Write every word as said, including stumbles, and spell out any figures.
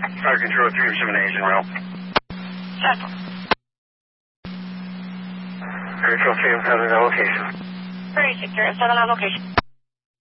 Fire control three seven eight in rail. Central. Air control three seven on location. three six zero seven on location.